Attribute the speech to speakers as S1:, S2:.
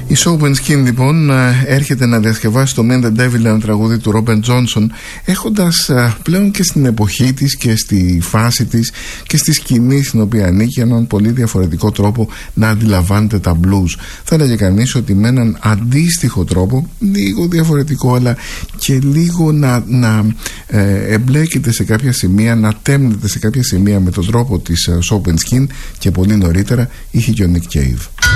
S1: Η Soap & Skin λοιπόν έρχεται να διασκευάσει το Man the Devil, ένα τραγούδι του Robert Johnson, έχοντας πλέον και στην εποχή της και στη φάση της και στη σκηνή στην οποία ανήκει έναν πολύ διαφορετικό τρόπο να αντιλαμβάνεται τα blues. Θα έλεγε κανείς ότι με έναν αντίστοιχο τρόπο, λίγο διαφορετικό, αλλά και λίγο να εμπλέκεται σε κάποια σημεία, να τέμνεται σε κάποια σημεία με τον τρόπο της Soap & Skin, και πολύ νωρίτερα είχε και ο Nick Cave.